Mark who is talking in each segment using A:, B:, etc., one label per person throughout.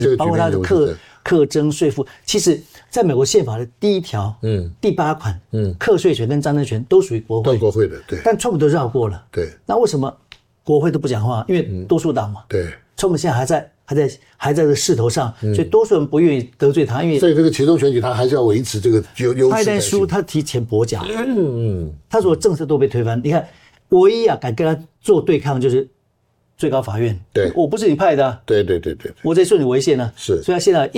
A: 包括他的课征税负，其实在美国宪法的第1条，第8款，课税权跟战争权都属于国会，
B: 都国会的，对。
A: 但川普都绕过了，
B: 对。
A: 那为什么国会都不讲话？因为多数党嘛，
B: 对。
A: 川普现在还在这个势头上，所以多数人不愿意得罪他，因为
B: 所以这个其中选举他还是要维持这个优势。
A: 他一旦输，他提前跛脚，他所有政策都被推翻。你看，唯一敢跟他做对抗就是最高法院，
B: 对，
A: 我不是你派的，
B: 对，
A: 我在顺你违宪呢，
B: 是，
A: 所以他现在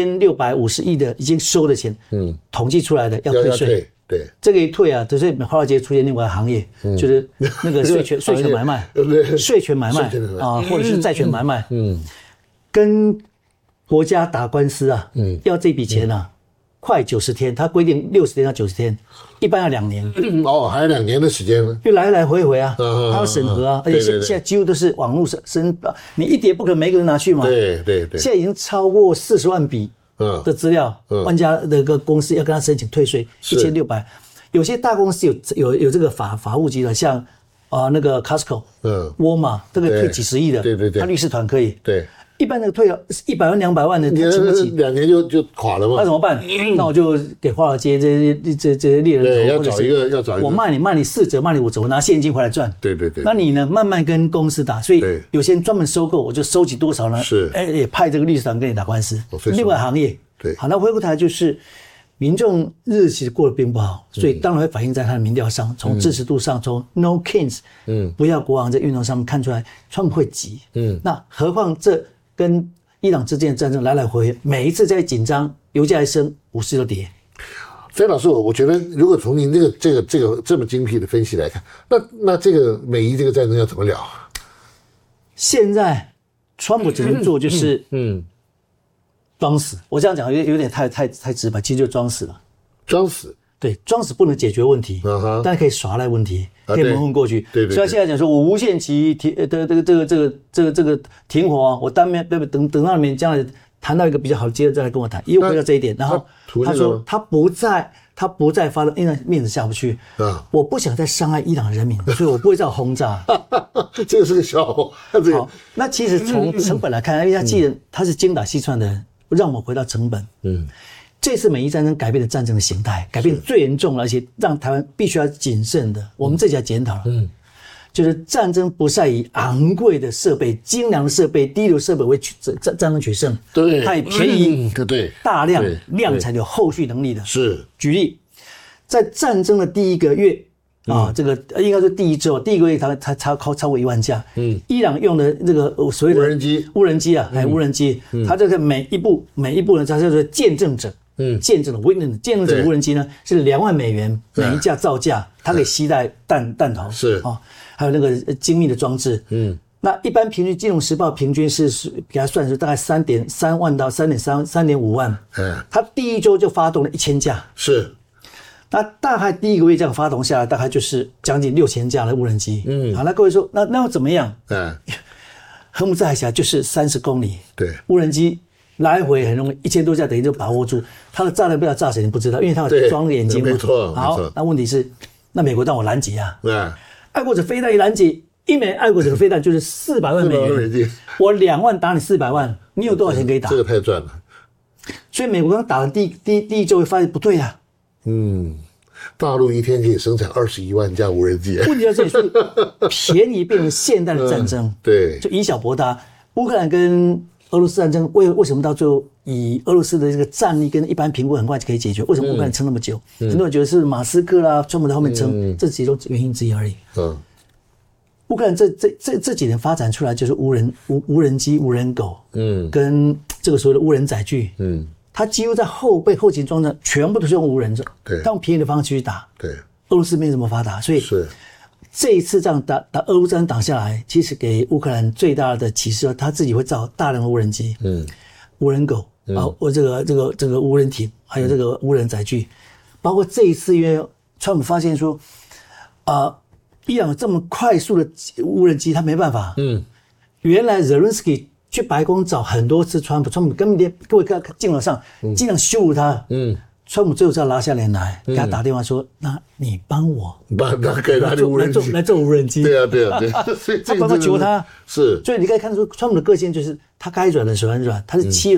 A: 1650亿的已经收的钱，统计出来的要退税，
B: 对，
A: 这个一退啊，就是华尔街出现另外一个行业，就是那个税权买卖，税权买卖啊，或者是债权买卖，跟国家打官司啊，要这笔钱啊，快90天，他规定60天到90天，一般要2年。
B: 还有2年的时间呢，
A: 就来回回啊，他要审核啊，而且现在几乎都是网络申，你一叠不可能每个人拿去嘛。
B: 对。
A: 现在已经超过40万笔的资料，万家的个公司要跟他申请退税1600，有些大公司有这个法务级的，像那个 Costco， 沃尔玛这个退几十亿的，
B: 对，
A: 他律师团可以。
B: 对。
A: 一般的退了100万200万的，他请不起
B: ，2年就垮了嘛。
A: 那怎么办？那我就给华尔街这些猎人头，
B: 对，要找一个。
A: 我卖你4折，卖你5折，我拿现金回来赚。
B: 对。
A: 那你呢？慢慢跟公司打，所以有些人专门收购，我就收集多少呢？
B: 是，
A: 也派这个律师团跟你打官司。另外行业，
B: 对。
A: 好，那回过头来就是民众日子过得并不好，所以当然会反映在他的民调上，从支持度上，从 No Kings， 不要国王这运动上面看出来，川普会急。那何况这跟伊朗之间的战争来来回回，每一次在紧张，油价一升，股市就跌。
B: 所以老师，我觉得如果从您这个这么精辟的分析来看，那这个美伊这个战争要怎么了？
A: 现在川普只能做就是装死。我这样讲有点太直白，其实就装死了。
B: 装死。
A: 对，装死不能解决问题，但是可以耍赖问题，可以蒙混过去。
B: 对。
A: 所以他现在讲说，我无限期这个停火啊，我当面等到你们将来谈到一个比较好的阶段再来跟我谈。又回到这一点，然后他说他不再发动，因为面子下不去。我不想再伤害伊朗人民，所以我不会再轰炸。
B: 这个是个笑话。
A: 好，那其实从成本来看，因为他既然他是精打细算的人，让我们回到成本。这次美伊战争改变了战争的形态，改变最严重了，而且让台湾必须要谨慎的。我们这家检讨了，就是战争不再以昂贵的设备、精良的设备、低流设备为战争取胜，
B: 对，
A: 它以便宜、
B: 对，
A: 大量量产有后续能力的。
B: 是，
A: 举例，在战争的第1个月这个应该说第1周，第1个月它超过1万架。伊朗用的这个所谓的无人机啊，无人机，它这个每一步呢，它叫做见证者。见证的 witness， 见证者无人机呢是2万美元每一架造价，它可以携带弹头，
B: 是
A: 还有那个精密的装置。那一般平均，《金融时报》平均是给它算是大概3.3万到3.5万。它第1周就发动了1000架。
B: 是。
A: 那大概第1个月这样发动下来，大概就是将近6000架的无人机。好，那各位说，那要怎么样？荷姆兹海峡就是30公里，
B: 对，
A: 无人机来回很容易，1000多架等于就把握住，它的炸弹不知道炸谁你不知道，因为它有装眼睛嘛。
B: 没错。
A: 好，那问题是，那美国让我拦截啊，爱国者飞弹一拦截，一枚爱国者的飞弹就是400万美元，我2万打你400万，你有多少钱可以打？
B: 这个太赚了。
A: 所以美国刚打了第一周，发现不对啊。
B: 大陆一天可以生产21万架无人机。
A: 问题在这里是便宜变成现代的战争，
B: 对，
A: 就以小博大。乌克兰跟俄罗斯战争为什么到最后以俄罗斯的这个战力跟一般评估很快就可以解决？为什么乌克兰撑那么久？很多人觉得是马斯克啦、川普在后面撑，这是其中原因之一而已。乌克兰这几年发展出来就是无人机、无人狗，跟这个所谓的无人载具，它几乎在后勤装置全部都是用无人的，对，用便宜的方式去打。对，俄罗斯没这么发达，所以是这一次这样打俄乌战打下来，其实给乌克兰最大的启示，他自己会造大量的无人机，无人狗，这个无人艇，还有这个无人载具，包括这一次，因为川普发现说，伊朗有这么快速的无人机，他没办法。原来 Zelensky 去白宫找很多次川普根本连各位看镜头上尽量羞辱他。 川普最后是要拉下脸来，给他打电话说：“那你帮我
B: 给他无人机
A: 来做无人机。”
B: 对啊，所以
A: 他帮他求他。
B: 是，
A: 所以你可以看出川普的个性就是他该软的时候很软，他是